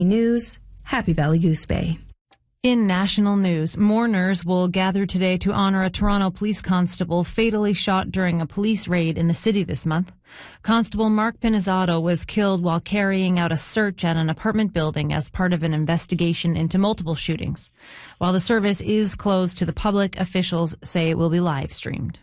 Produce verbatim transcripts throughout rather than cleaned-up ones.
News, Happy Valley Goose Bay. In national news, mourners will gather today to honor a Toronto police constable fatally shot during a police raid in the city this month. Constable Mark Pinizzato was killed while carrying out a search at an apartment building as part of an investigation into multiple shootings. While the service is closed to the public, officials say it will be live streamed.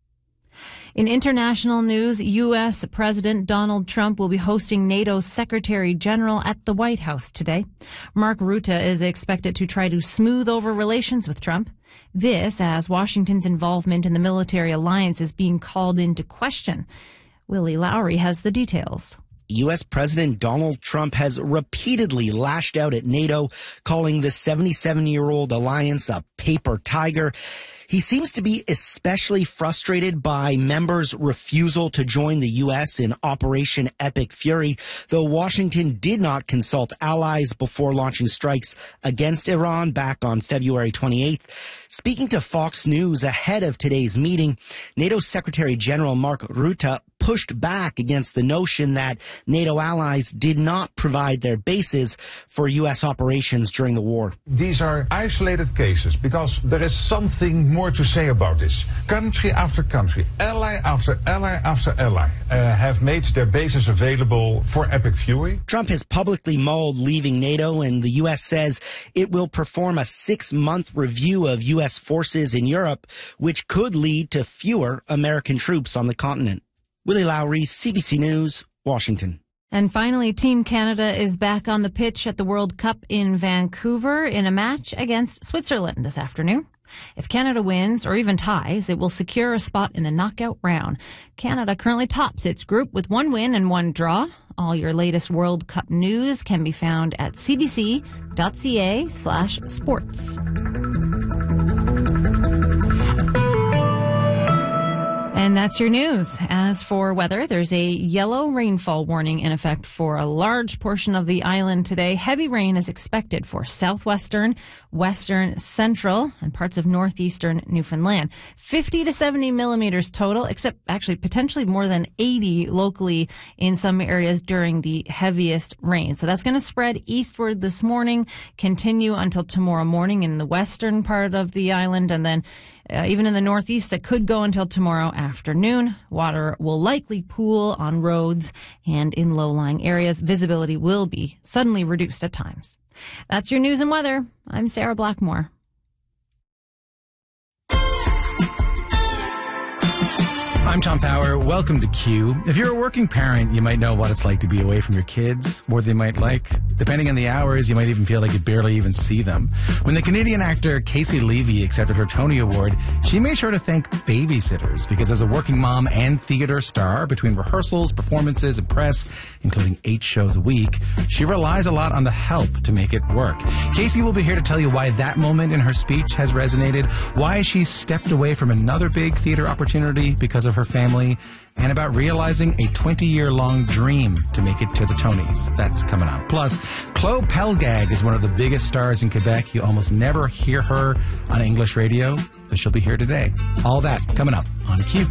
In international news, U S. President Donald Trump will be hosting NATO's Secretary General at the White House today. Mark Rutte is expected to try to smooth over relations with Trump. This as Washington's involvement in the military alliance is being called into question. Willie Lowry has the details. U S. President Donald Trump has repeatedly lashed out at NATO, calling the seventy-seven-year-old alliance a paper tiger. He seems to be especially frustrated by members' refusal to join the U S in Operation Epic Fury, though Washington did not consult allies before launching strikes against Iran back on February twenty-eighth. Speaking to Fox News ahead of today's meeting, NATO Secretary General Mark Rutte pushed back against the notion that NATO allies did not provide their bases for U S operations during the war. These are isolated cases because there is something more to say about this. Country after country, ally after ally after ally uh, have made their bases available for Epic Fury. Trump has publicly mulled leaving NATO, and the U S says it will perform a six-month review of U S forces in Europe, which could lead to fewer American troops on the continent. Willie Lowry, C B C News, Washington. And finally, Team Canada is back on the pitch at the World Cup in Vancouver in a match against Switzerland this afternoon. If Canada wins or even ties, it will secure a spot in the knockout round. Canada currently tops its group with one win and one draw. All your latest World Cup news can be found at cbc.ca slash sports. And that's your news. As for weather, there's a yellow rainfall warning in effect for a large portion of the island today. Heavy rain is expected for southwestern, western, central, and parts of northeastern Newfoundland. fifty to seventy millimeters total, except actually potentially more than eighty locally in some areas during the heaviest rain. So that's going to spread eastward this morning, continue until tomorrow morning in the western part of the island, and then uh, even in the northeast, it could go until tomorrow afternoon. Water will likely pool on roads and in low-lying areas. Visibility will be suddenly reduced at times. That's your news and weather. I'm Sarah Blackmore. I'm Tom Power. Welcome to Q. If you're a working parent, you might know what it's like to be away from your kids, more than they might like. Depending on the hours, you might even feel like you barely even see them. When the Canadian actor Casey Levy accepted her Tony Award, she made sure to thank babysitters, because as a working mom and theater star, between rehearsals, performances, and press, including eight shows a week, she relies a lot on the help to make it work. Casey will be here to tell you why that moment in her speech has resonated, why she stepped away from another big theater opportunity because of her family, and about realizing a twenty-year-long dream to make it to the Tonys. That's coming up. Plus, Chloe Pelgag is one of the biggest stars in Quebec. You almost never hear her on English radio, but she'll be here today. All that coming up on Q.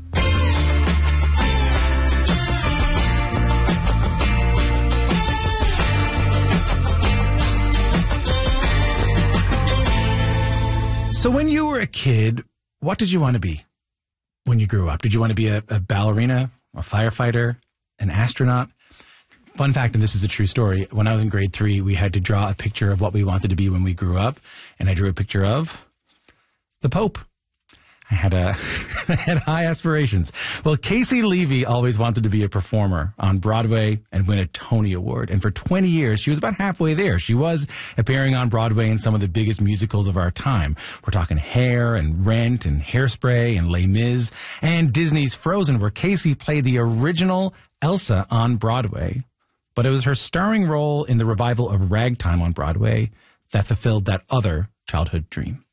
So when you were a kid, what did you want to be when you grew up? Did you want to be a, a ballerina, a firefighter, an astronaut? Fun fact, and this is a true story, when I was in grade three, we had to draw a picture of what we wanted to be when we grew up, and I drew a picture of the Pope. I had, a, I had high aspirations. Well, Casey Levy always wanted to be a performer on Broadway and win a Tony Award. And for twenty years, she was about halfway there. She was appearing on Broadway in some of the biggest musicals of our time. We're talking Hair and Rent and Hairspray and Les Mis and Disney's Frozen, where Casey played the original Elsa on Broadway. But it was her starring role in the revival of Ragtime on Broadway that fulfilled that other childhood dream.